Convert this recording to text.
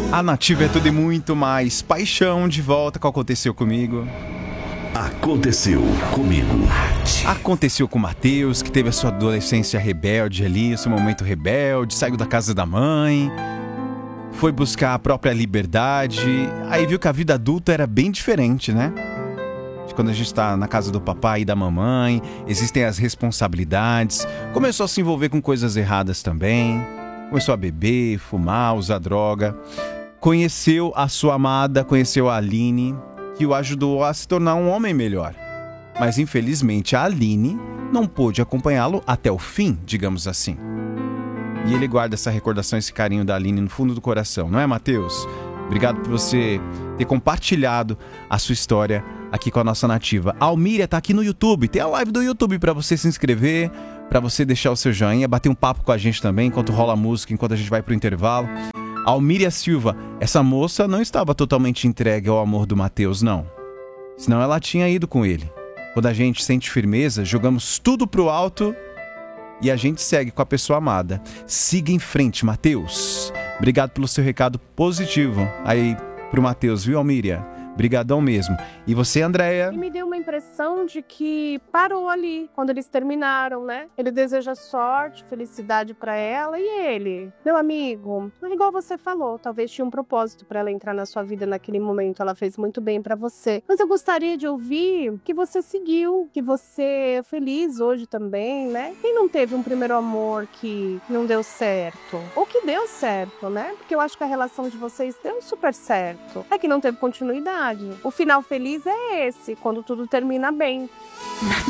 A Nativa é tudo e muito mais. Paixão de volta com Aconteceu Comigo. Aconteceu comigo. Aconteceu com o Matheus, que teve a sua adolescência rebelde ali, seu momento rebelde, saiu da casa da mãe, foi buscar a própria liberdade, aí viu que a vida adulta era bem diferente, né? De quando a gente tá na casa do papai e da mamãe, existem as responsabilidades, começou a se envolver com coisas erradas também, começou a beber, fumar, usar droga, conheceu a sua amada, conheceu a Aline, que o ajudou a se tornar um homem melhor. Mas infelizmente a Aline não pôde acompanhá-lo até o fim, digamos assim. E ele guarda essa recordação, esse carinho da Aline no fundo do coração, não é, Matheus? Obrigado por você ter compartilhado a sua história aqui com a nossa Nativa. A Almíria tá aqui no YouTube, tem a live do YouTube para você se inscrever, para você deixar o seu joinha, bater um papo com a gente também enquanto rola a música, enquanto a gente vai pro intervalo. Almíria Silva, essa moça não estava totalmente entregue ao amor do Matheus, não. Senão ela tinha ido com ele. Quando a gente sente firmeza, jogamos tudo pro alto e a gente segue com a pessoa amada. Siga em frente, Matheus. Obrigado pelo seu recado positivo aí pro Matheus, viu, Almíria? Brigadão mesmo. E você, Andréia? E me deu uma impressão de que parou ali, quando eles terminaram, né? Ele deseja sorte, felicidade pra ela. E ele? Meu amigo, igual você falou, talvez tinha um propósito pra ela entrar na sua vida naquele momento. Ela fez muito bem pra você. Mas eu gostaria de ouvir que você seguiu, que você é feliz hoje também, né? Quem não teve um primeiro amor que não deu certo? Ou que deu certo, né? Porque eu acho que a relação de vocês deu super certo. É que não teve continuidade. O final feliz é esse, quando tudo termina bem.